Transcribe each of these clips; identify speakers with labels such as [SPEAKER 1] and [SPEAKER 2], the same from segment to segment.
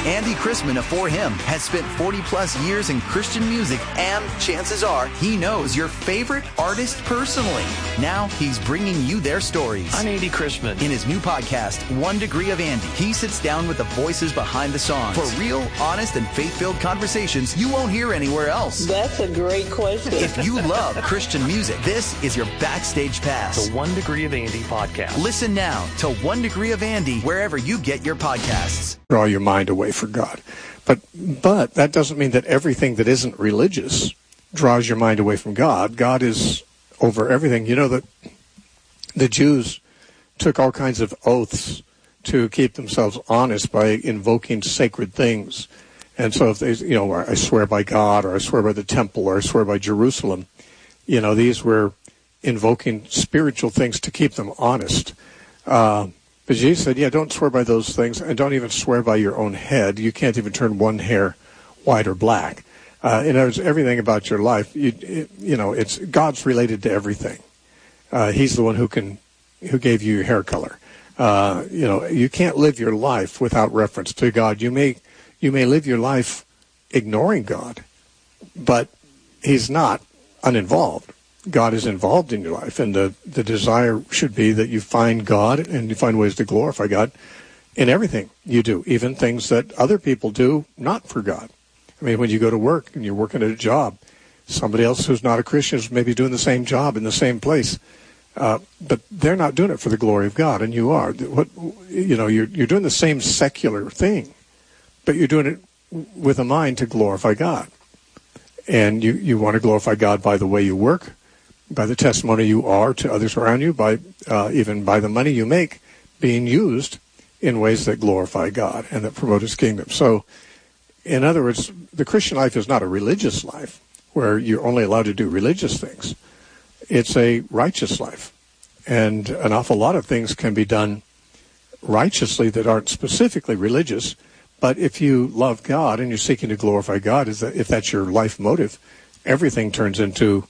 [SPEAKER 1] Andy Chrisman of For Him has spent 40-plus years in Christian music, and chances are he knows your favorite artist personally. Now he's bringing you their stories.
[SPEAKER 2] I'm Andy Chrisman.
[SPEAKER 1] In his new podcast, 1 Degree of Andy, he sits down with the voices behind the songs for real, honest, and faith-filled conversations you won't hear anywhere else.
[SPEAKER 3] That's a great question.
[SPEAKER 1] If you love Christian music, this is your backstage pass.
[SPEAKER 2] The 1 Degree of Andy podcast.
[SPEAKER 1] Listen now to 1 Degree of Andy wherever you get your podcasts.
[SPEAKER 4] Draw your mind away from God. But that doesn't mean that everything that isn't religious draws your mind away from God. God is over everything. You know that the Jews took all kinds of oaths to keep themselves honest by invoking sacred things. And so if they, I swear by God, or I swear by the temple, or I swear by Jerusalem, these were invoking spiritual things to keep them honest. But Jesus said, don't swear by those things, and don't even swear by your own head. You can't even turn one hair white or black. In other words, everything about your life, it's God's related to everything. He's the one who gave you your hair color. You can't live your life without reference to God. You may live your life ignoring God, but He's not uninvolved. God is involved in your life, and the desire should be that you find God and you find ways to glorify God in everything you do, even things that other people do not for God. I mean, when you go to work and you're working at a job, somebody else who's not a Christian is maybe doing the same job in the same place, but they're not doing it for the glory of God, and you are. You're doing the same secular thing, but you're doing it with a mind to glorify God. And you want to glorify God by the way you work, by the testimony you are to others around you, by even by the money you make being used in ways that glorify God and that promote His kingdom. So, in other words, the Christian life is not a religious life where you're only allowed to do religious things. It's a righteous life. And an awful lot of things can be done righteously that aren't specifically religious. But if you love God and you're seeking to glorify God, if that's your life motive, everything turns into,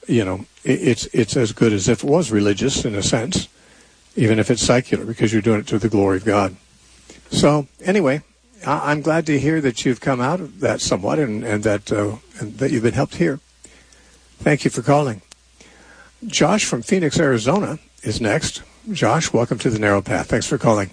[SPEAKER 4] it's as good as if it was religious in a sense, even if it's secular, because you're doing it to the glory of God. So anyway, I'm glad to hear that you've come out of that somewhat and that you've been helped here. Thank you for calling. Josh from Phoenix, Arizona is next. Josh, welcome to the Narrow Path. Thanks for calling.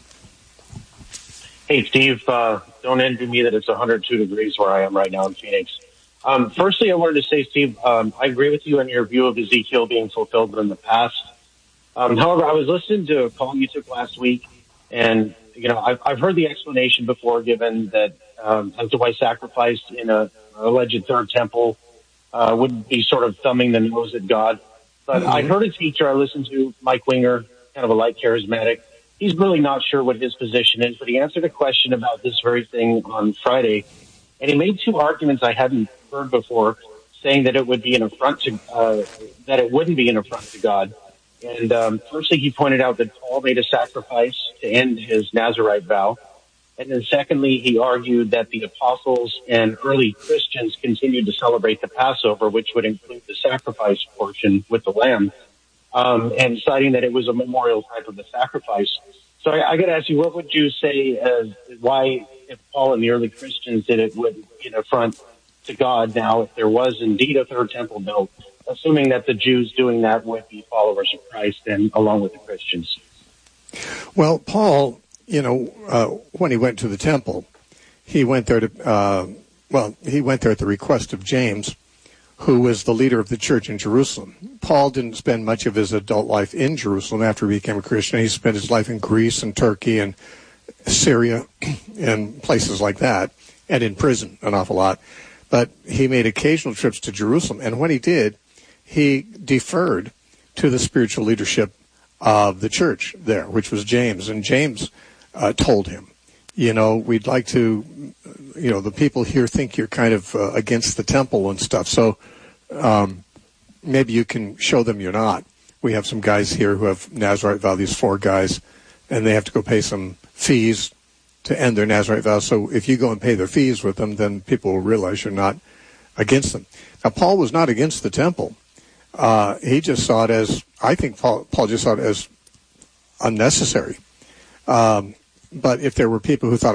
[SPEAKER 5] Hey, Steve, don't envy me that it's 102 degrees where I am right now in Phoenix. Firstly, I wanted to say, Steve, I agree with you on your view of Ezekiel being fulfilled in the past. However, I was listening to a call you took last week, and, I've heard the explanation before given that as to why sacrifice in a alleged third temple would be sort of thumbing the nose at God. But I heard a teacher I listened to, Mike Winger, kind of a light charismatic. He's really not sure what his position is, but he answered a question about this very thing on Friday. And he made two arguments I hadn't heard before, saying that it would be an affront to, that it wouldn't be an affront to God. And firstly, he pointed out that Paul made a sacrifice to end his Nazirite vow. And then secondly, he argued that the apostles and early Christians continued to celebrate the Passover, which would include the sacrifice portion with the lamb, and citing that it was a memorial type of a sacrifice. So I got to ask you, what would you say as why, if Paul and the early Christians did it, would be an affront to God now if there was indeed a third temple built, assuming that the Jews doing that would be followers of Christ and along with the Christians?
[SPEAKER 4] Well, Paul, when he went to the temple, he went there he went there at the request of James, who was the leader of the church in Jerusalem. Paul didn't spend much of his adult life in Jerusalem after he became a Christian. He spent his life in Greece and Turkey and Syria and places like that, and in prison an awful lot. But he made occasional trips to Jerusalem, and when he did, he deferred to the spiritual leadership of the church there, which was James. And James told him, we'd like to, the people here think you're kind of against the temple and stuff. So maybe you can show them you're not. We have some guys here who have Nazirite vow, these 4 guys, and they have to go pay some fees to end their Nazirite vow. So if you go and pay their fees with them, then people will realize you're not against them. Now, Paul was not against the temple. He just saw it as, I think Paul just saw it as unnecessary. But if there were people who thought